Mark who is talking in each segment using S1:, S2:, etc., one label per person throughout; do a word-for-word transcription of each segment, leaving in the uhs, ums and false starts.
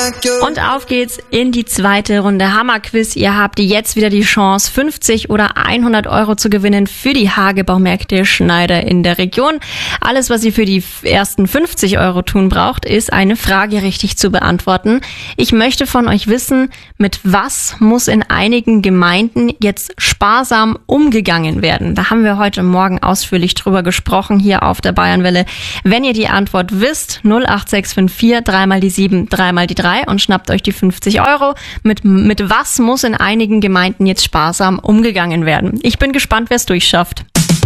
S1: Und auf geht's in die zweite Runde Hammerquiz. Ihr habt jetzt wieder die Chance, fünfzig oder hundert Euro zu gewinnen für die Hagebaumärkte Schneider in der Region. Alles, was ihr für die ersten fünfzig Euro tun braucht, ist eine Frage richtig zu beantworten. Ich möchte von euch wissen, mit was muss in einigen Gemeinden jetzt sparsam umgegangen werden? Da haben wir heute Morgen ausführlich drüber gesprochen hier auf der Bayernwelle. Wenn ihr die Antwort wisst, null acht sechs fünf vier, dreimal die sieben, dreimal die drei und schnappt euch die fünfzig Euro. Mit, mit was muss in einigen Gemeinden jetzt sparsam umgegangen werden? Ich bin gespannt, wer es durchschafft.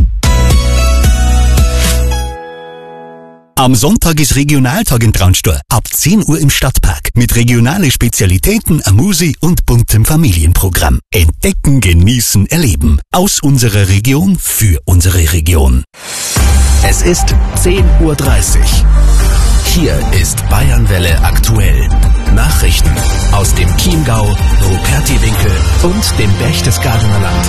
S2: Am Sonntag ist Regionaltag in Traunstein. Ab zehn Uhr im Stadtpark. Mit regionalen Spezialitäten, Amusi und buntem Familienprogramm. Entdecken, genießen, erleben. Aus unserer Region für unsere Region. Es ist zehn Uhr dreißig. Hier ist Bayernwelle aktuell. Nachrichten aus dem Chiemgau, Rupertiwinkel und dem Berchtesgadener Land.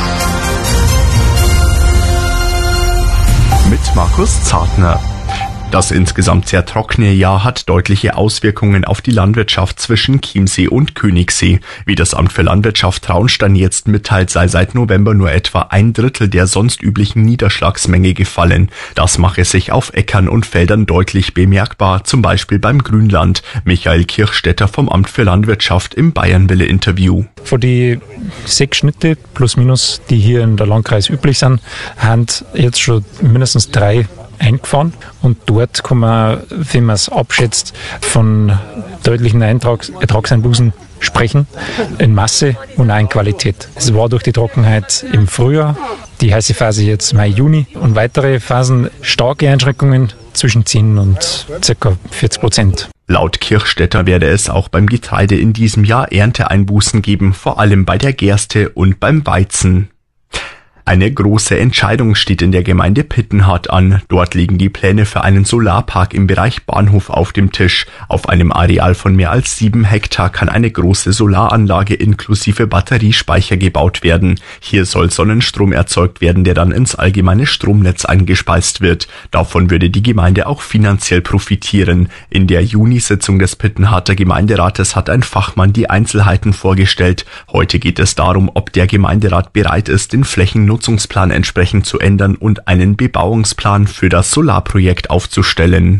S3: Mit Markus Zartner. Das insgesamt sehr trockene Jahr hat deutliche Auswirkungen auf die Landwirtschaft zwischen Chiemsee und Königssee. Wie das Amt für Landwirtschaft Traunstein jetzt mitteilt, sei seit November nur etwa ein Drittel der sonst üblichen Niederschlagsmenge gefallen. Das mache sich auf Äckern und Feldern deutlich bemerkbar, zum Beispiel beim Grünland. Michael Kirchstetter vom Amt für Landwirtschaft im Bayernwelle-Interview.
S4: Von die sechs Schnitte plus minus, die hier in der Landkreis üblich sind, haben jetzt schon mindestens drei eingefahren und dort kann man, wenn man es abschätzt, von deutlichen Eintrags- Ertragseinbußen sprechen, in Masse und auch in Qualität. Es war durch die Trockenheit im Frühjahr, die heiße Phase jetzt Mai, Juni und weitere Phasen starke Einschränkungen zwischen zehn und ca. vierzig Prozent.
S3: Laut Kirchstetter werde es auch beim Getreide in diesem Jahr Ernteeinbußen geben, vor allem bei der Gerste und beim Weizen. Eine große Entscheidung steht in der Gemeinde Pittenhardt an. Dort liegen die Pläne für einen Solarpark im Bereich Bahnhof auf dem Tisch. Auf einem Areal von mehr als sieben Hektar kann eine große Solaranlage inklusive Batteriespeicher gebaut werden. Hier soll Sonnenstrom erzeugt werden, der dann ins allgemeine Stromnetz eingespeist wird. Davon würde die Gemeinde auch finanziell profitieren. In der Junisitzung des Pittenhardter Gemeinderates hat ein Fachmann die Einzelheiten vorgestellt. Heute geht es darum, ob der Gemeinderat bereit ist, den Flächennutzungsplan entsprechend zu ändern und einen Bebauungsplan für das Solarprojekt aufzustellen.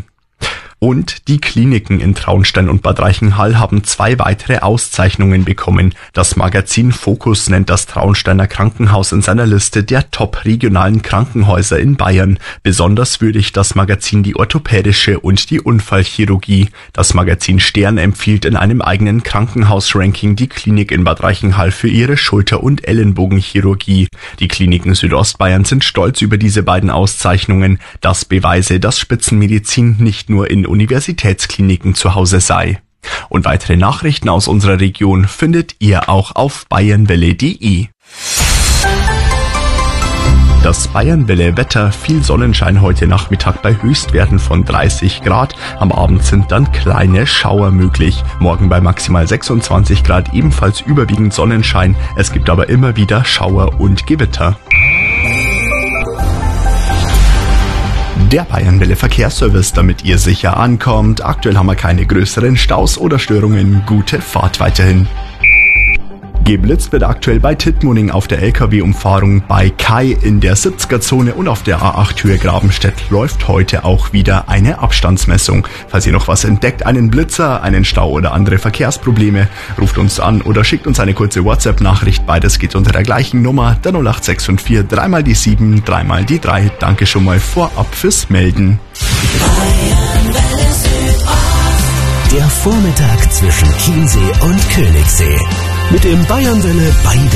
S3: Und die Kliniken in Traunstein und Bad Reichenhall haben zwei weitere Auszeichnungen bekommen. Das Magazin Focus nennt das Traunsteiner Krankenhaus in seiner Liste der top-regionalen Krankenhäuser in Bayern. Besonders würdig das Magazin die orthopädische und die Unfallchirurgie. Das Magazin Stern empfiehlt in einem eigenen Krankenhausranking die Klinik in Bad Reichenhall für ihre Schulter- und Ellenbogenchirurgie. Die Kliniken Südostbayern sind stolz über diese beiden Auszeichnungen. Das beweise, dass Spitzenmedizin nicht nur in Universitätskliniken zu Hause sei. Und weitere Nachrichten aus unserer Region findet ihr auch auf bayernwelle punkt de. Das Bayernwelle-Wetter, viel Sonnenschein heute Nachmittag bei Höchstwerten von dreißig Grad. Am Abend sind dann kleine Schauer möglich. Morgen bei maximal sechsundzwanzig Grad ebenfalls überwiegend Sonnenschein. Es gibt aber immer wieder Schauer und Gewitter. Der Bayernwelle Verkehrsservice, damit ihr sicher ankommt. Aktuell haben wir keine größeren Staus oder Störungen. Gute Fahrt weiterhin. Geblitzt wird aktuell bei Tittmoning auf der L K W-Umfahrung bei Kai in der siebziger-Zone und auf der A acht Höhe Grabenstedt läuft heute auch wieder eine Abstandsmessung. Falls ihr noch was entdeckt, einen Blitzer, einen Stau oder andere Verkehrsprobleme, ruft uns an oder schickt uns eine kurze WhatsApp-Nachricht. Beides geht unter der gleichen Nummer, der null acht sechs fünf vier, dreimal die sieben, dreimal die drei. Danke schon mal vorab fürs Melden.
S2: Der Vormittag zwischen Chiemsee und Königssee. Mit dem Bayernwelle Beide